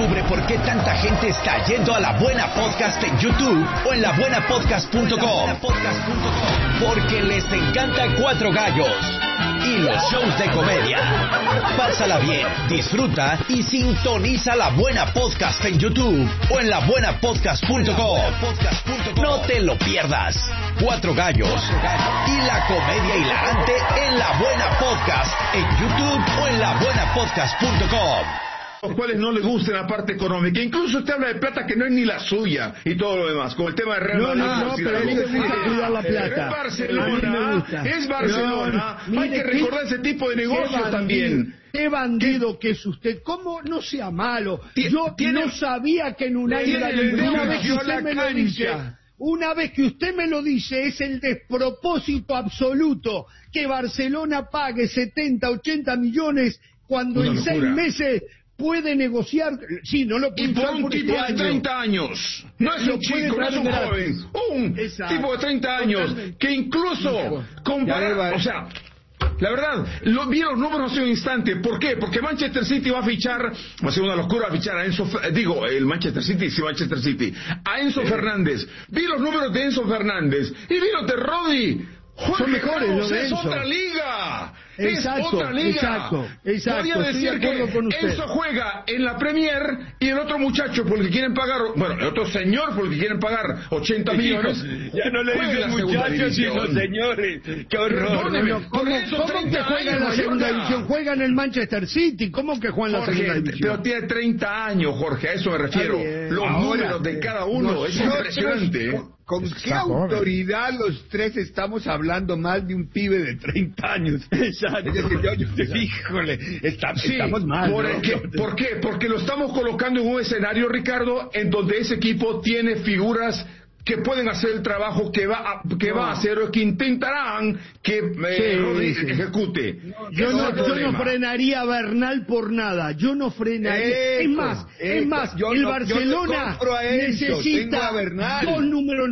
Descubre por qué tanta gente está yendo a La Buena Podcast en YouTube o en labuenapodcast.com. Porque les encanta Cuatro Gallos y los shows de comedia. Pásala bien, disfruta y sintoniza La Buena Podcast en YouTube o en labuenapodcast.com. No te lo pierdas. Cuatro Gallos y la comedia hilarante en La Buena Podcast en YouTube o en labuenapodcast.com. Los cuales no les gusta la parte económica. Incluso usted habla de plata que no es ni la suya y todo lo demás, con el tema de Real Madrid. No, pero a mí me gusta cuidar la plata. Es Barcelona. Hay que recordar ese tipo de negocios también. ¡Qué bandido que es usted! ¿Cómo no sea malo? Yo no sabía que en un año... Una vez que usted me lo dice, es el despropósito absoluto que Barcelona pague 70, 80 millones cuando en 6 meses puede negociar. Sí, no lo puede. Y por un tipo de 30 años. No es un chico, no es un joven. Un tipo de 30 años que incluso compara, o sea, la verdad, vi los números hace un instante. ¿Por qué? Porque Manchester City va a fichar, va a ser una locura fichar a Enzo, el Manchester City, a Enzo Fernández. Vi los números de Enzo Fernández y vi los de Rodri. Son mejores los de Enzo. Es otra liga. Exacto, es otra liga. Exacto. Podría decir que Enzo juega en la Premier y el otro muchacho por el que quieren pagar, bueno, el otro señor por el que quieren pagar 80 millones. Ya no le dicen muchachos sino señores. Qué horror. ¿Cómo que juega en la segunda división? Juega en el Manchester City. ¿Cómo que juega en la segunda división? Pero tiene 30 años, Jorge, a eso me refiero. Los números de cada uno, es impresionante. ¿Con qué autoridad los tres estamos hablando mal de un pibe de 30 años? Exacto. Híjole, estamos mal. ¿Por qué? Porque lo estamos colocando en un escenario, Ricardo, en donde ese equipo tiene figuras que pueden hacer el trabajo que va a hacer o que intentarán que Rodri ejecute. Yo no frenaría a Bernal por nada. Yo no frenaría. Es más, el Barcelona necesita dos números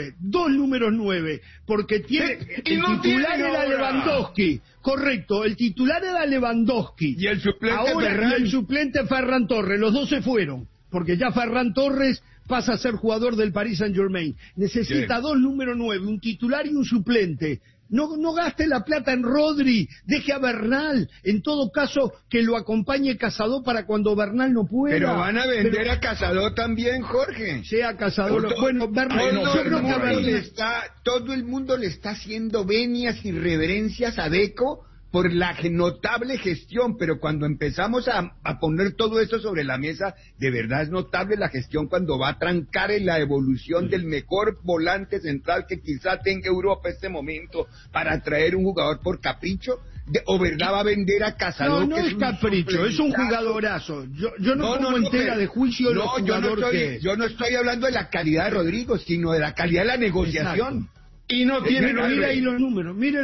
9, porque tiene el titular era Lewandowski. Correcto, el titular era Lewandowski. Y el suplente ahora el suplente Ferran Torres. Los dos se fueron, porque ya Ferran Torres pasa a ser jugador del Paris Saint-Germain. Necesita dos números 9, un titular y un suplente. No gaste la plata en Rodri, deje a Bernal. En todo caso, que lo acompañe Casado para cuando Bernal no pueda. Pero van a vender a Casado también, Jorge. Sea Casado. Bueno, Bernal, yo creo que Bernal todo el mundo le está haciendo venias y reverencias a Deco por la notable gestión, pero cuando empezamos a poner todo esto sobre la mesa, de verdad es notable la gestión cuando va a trancar en la evolución del mejor volante central que quizá tenga Europa en este momento para traer un jugador por capricho, o verdad va a vender a Casado. No es capricho, es un jugadorazo. Yo no pongo en tela de juicio los jugadores yo no estoy hablando de la calidad de Rodrigo, sino de la calidad de la negociación. Exacto. Y no tiene mire los números. Miren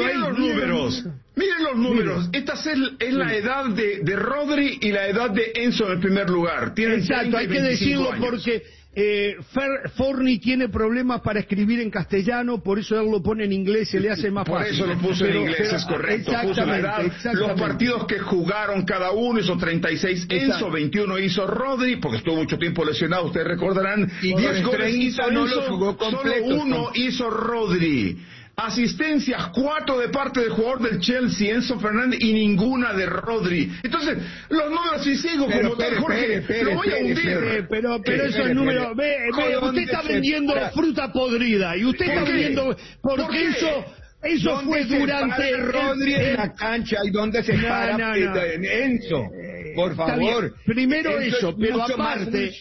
los números. Esta es la edad de Rodri y la edad de Enzo en el primer lugar. Exacto, hay que decirlo porque Forni tiene problemas para escribir en castellano, por eso él lo pone en inglés, se le hace más fácil. Por eso lo puso en inglés, es correcto. Puso la edad, los partidos que jugaron cada uno, hizo 36, Enzo 21 hizo Rodri, porque estuvo mucho tiempo lesionado, ustedes recordarán, y 10 goles hizo Enzo, no jugó completo, solo uno hizo Rodri. Asistencias 4 de parte del jugador del Chelsea, Enzo Fernández, y ninguna de Rodri. Entonces, los números, si sigo como tal, Jorge, lo voy a hundir. Pero esos números, usted está vendiendo fruta podrida, y usted está vendiendo, porque eso fue durante Rodri en la cancha, y donde se para Enzo, por favor. Primero eso, pero aparte,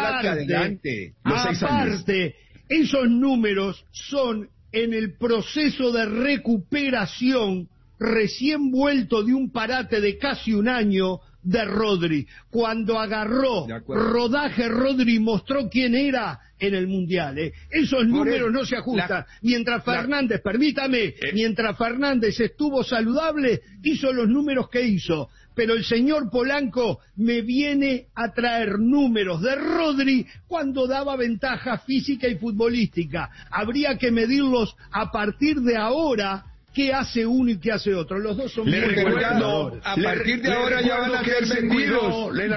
esos números son en el proceso de recuperación recién vuelto de un parate de casi un año de Rodri. Cuando agarró rodaje, Rodri mostró quién era en el Mundial. Esos números no se ajustan. Mientras Fernández, mientras Fernández estuvo saludable, hizo los números que hizo. Pero el señor Polanco me viene a traer números de Rodri cuando daba ventaja física y futbolística. Habría que medirlos a partir de ahora. ¿Qué hace uno y qué hace otro? Los dos son muy buenos. A partir de ahora ya van a ser vendidos.